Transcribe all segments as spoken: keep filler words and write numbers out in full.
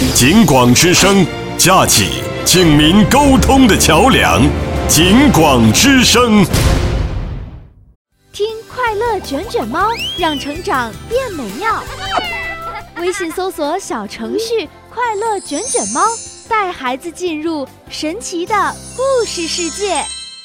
警广之声，架起警民沟通的桥梁。警广之声， 听快乐卷卷猫，让成长变美妙。微信搜索小程序“快乐卷卷猫”，带孩子进入神奇的故事世界。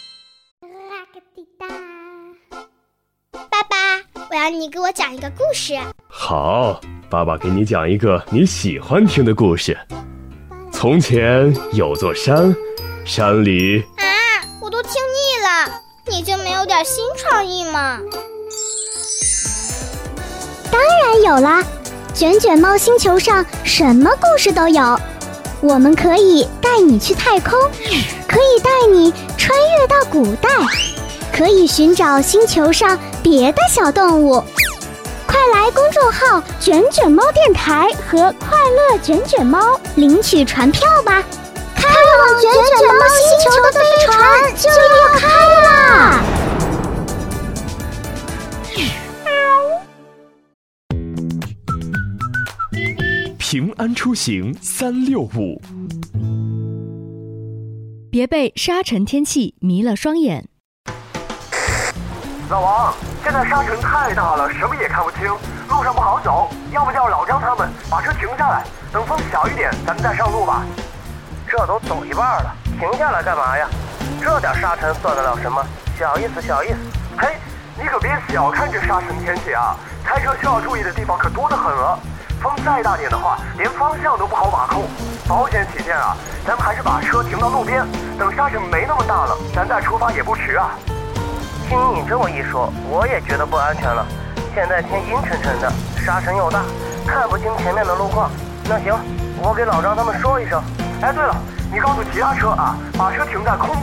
爸爸，我要你给我讲一个故事。 好，爸爸给你讲一个你喜欢听的故事。从前有座山，山里…… 啊，我都听腻了，你就没有点新创意吗？ 当然有啦，卷卷猫星球上什么故事都有。我们可以带你去太空，可以带你穿越到古代，可以寻找星球上别的小动物。快来公众号卷卷猫电台和快乐卷卷猫领取船票吧，开往卷卷猫星球的飞船就要开啦！ 平安出行三六五， 别被沙尘天气迷了双眼。 老王，现在沙尘太大了，什么也看不清，路上不好走，要不叫老张他们把车停下来，等风小一点咱们再上路吧。 这都走一半了，停下来干嘛呀？这点沙尘算得了什么？小意思小意思。 嘿，你可别小看这沙尘天气啊，开车需要注意的地方可多得很了。风再大点的话，连方向都不好把控。保险起见啊，咱们还是把车停到路边，等沙尘没那么大了，咱再出发也不迟啊。 听你这么一说，我也觉得不安全了。现在天阴沉沉的，沙尘又大，看不清前面的路况。那行，我给老张他们说一声。 哎，对了，你告诉其他车啊，把车停在空